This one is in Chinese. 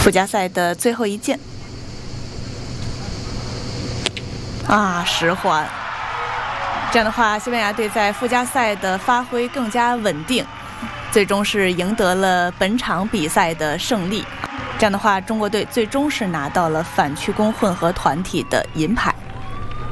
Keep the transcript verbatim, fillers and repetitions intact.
附加赛的最后一键啊，十环。这样的话，西班牙队在附加赛的发挥更加稳定，最终是赢得了本场比赛的胜利。这样的话，中国队最终是拿到了反曲弓混合团体的银牌。